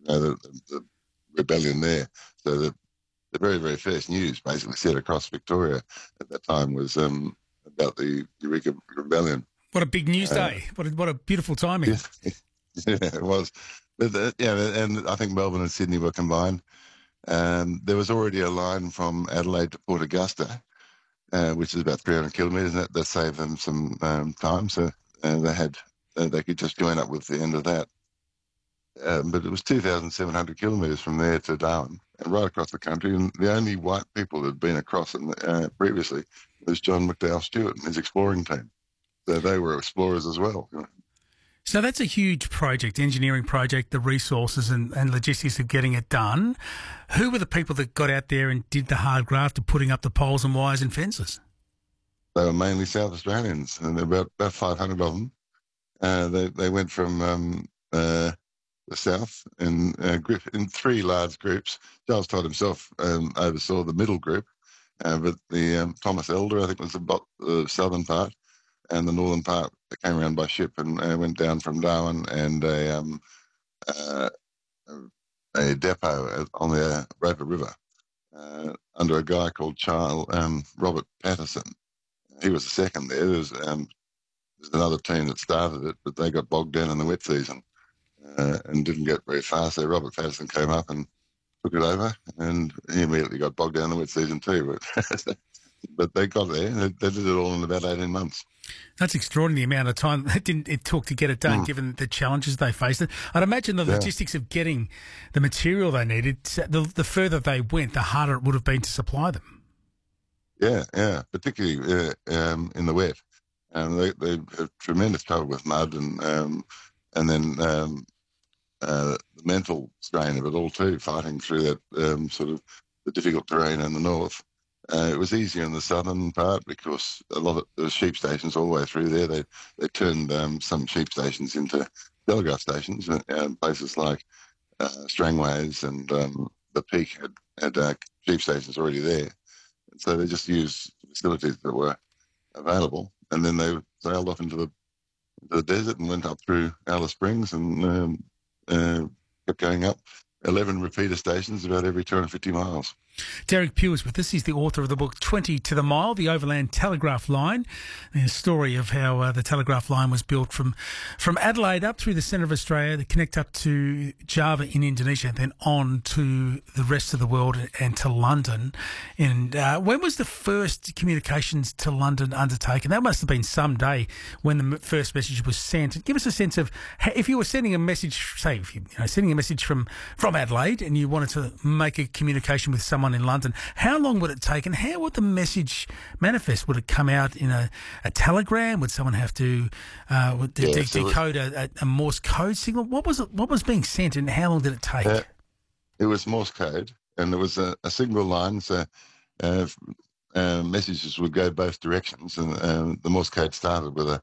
the rebellion there. So the very, very first news basically set across Victoria at that time was about the Eureka Rebellion. What a big news day. What a beautiful timing. Yeah, it was. But and I think Melbourne and Sydney were combined. There was already a line from Adelaide to Port Augusta, which is about 300 kilometres, and that saved them some time. So they could just join up with the end of that. But it was 2,700 kilometres from there to Darwin, and right across the country. And the only white people that had been across it previously was John McDowell Stewart and his exploring team. So they were explorers as well. So that's a huge project, engineering project, the resources and logistics of getting it done. Who were the people that got out there and did the hard graft of putting up the poles and wires and fences? They were mainly South Australians, and there were about 500 of them. They went from the south in three large groups. Giles Todd himself oversaw the middle group, but the Thomas Elder, I think, was the southern part, and the northern part came around by ship and went down from Darwin, and a depot on the Roper River under a guy called Robert Patterson. He was the second there. There's another team that started it, but they got bogged down in the wet season and didn't get very far. So Robert Patterson came up and took it over, and he immediately got bogged down in the wet season too. But they got there. They did it all in about 18 months. That's extraordinary amount of time it took to get it done, given the challenges they faced. I'd imagine the logistics of getting the material they needed, the further they went, the harder it would have been to supply them. Yeah, particularly in the wet. They have tremendous trouble with mud and then the mental strain of it all too, fighting through that sort of the difficult terrain in the north. It was easier in the southern part because a lot of the sheep stations all the way through there, they turned some sheep stations into telegraph stations, and places like Strangways and the Peak had sheep stations already there. And so they just used facilities that were available, and then they sailed off into the desert and went up through Alice Springs and kept going up 11 repeater stations about every 250 miles. Derek Pugh is with us. He's the author of the book 20 to the Mile, the Overland Telegraph Line, a story of how the telegraph line was built from Adelaide up through the centre of Australia to connect up to Java in Indonesia, and then on to the rest of the world and to London. And when was the first communications to London undertaken? That must have been some day when the first message was sent. Give us a sense of if you were sending a message, say, if sending a message from Adelaide and you wanted to make a communication with someone in London, how long would it take and how would the message manifest? Would it come out in a telegram? Would someone have to decode a Morse code signal? What was being sent and how long did it take? It was Morse code, and there was a single line, so messages would go both directions, and the Morse code started with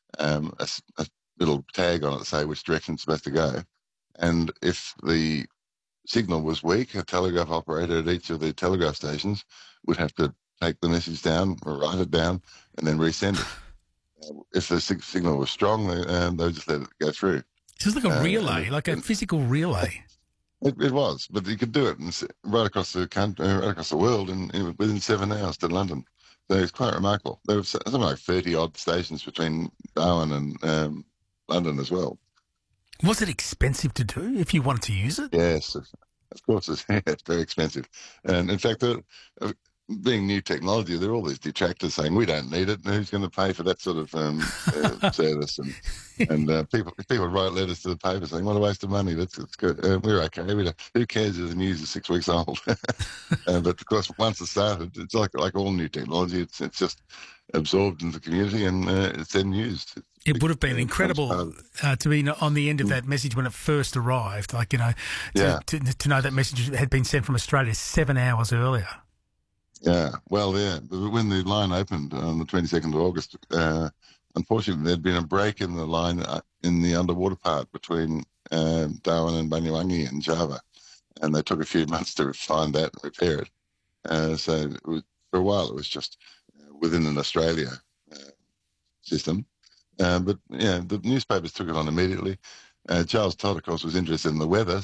a little tag on it to say which direction it's supposed to go. And if the signal was weak, a telegraph operator at each of the telegraph stations would have to take the message down or write it down and then resend it. If the signal was strong, they would just let it go through. It's like a relay, like a physical relay. It was, but you could do it right across the country, right across the world, within 7 hours to London. So it's quite remarkable. There was something like 30-odd stations between Darwin and London as well. Was it expensive to do if you wanted to use it? Yes, of course. It's very expensive. And in fact, being new technology, there are all these detractors saying, we don't need it. Who's going to pay for that sort of service? And people write letters to the paper saying, what a waste of money. That's good. We're okay. Who cares if the news is 6 weeks old? But of course, once it started, it's like all new technology. It's just absorbed into the community and it's then used. It would have been incredible to be on the end of that message when it first arrived. Like, to know that message had been sent from Australia 7 hours earlier. Yeah, well, yeah. When the line opened on the 22nd of August, unfortunately, there'd been a break in the line in the underwater part between Darwin and Banyuwangi and Java, and they took a few months to find that and repair it. So for a while, it was just within an Australia system. But yeah, the newspapers took it on immediately. Giles Todd, of course, was interested in the weather,